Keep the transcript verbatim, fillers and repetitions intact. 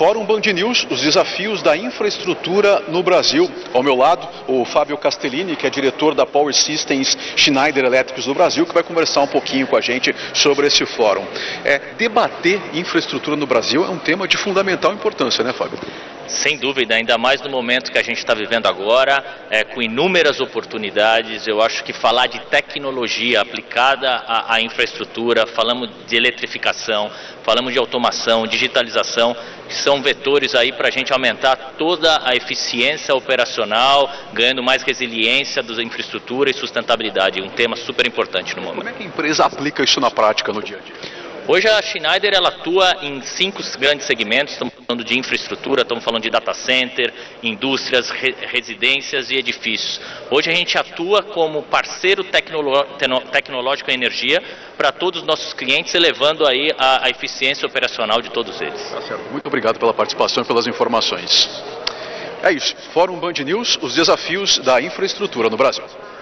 Fórum Band News, os desafios da infraestrutura no Brasil. Ao meu lado, o Fábio Castellini, que é diretor da Power Systems Schneider Elétricos do Brasil, que vai conversar um pouquinho com a gente sobre esse fórum. É, debater infraestrutura no Brasil é um tema de fundamental importância, né, Fábio? Sem dúvida, ainda mais no momento que a gente está vivendo agora, é, com inúmeras oportunidades. Eu acho que falar de tecnologia aplicada à, à infraestrutura, falamos de eletrificação, falamos de automação, digitalização, que são vetores aí para a gente aumentar toda a eficiência operacional, ganhando mais resiliência da infraestrutura e sustentabilidade. Um tema super importante no momento. Como é que a empresa aplica isso na prática, no dia a dia? Hoje a Schneider ela atua em cinco grandes segmentos. Estamos falando de infraestrutura, estamos falando de data center, indústrias, re, residências e edifícios. Hoje a gente atua como parceiro tecnolo, tecnológico em energia para todos os nossos clientes, elevando aí a, a eficiência operacional de todos eles. Tá certo. Muito obrigado pela participação e pelas informações. É isso. Fórum Band News, os desafios da infraestrutura no Brasil.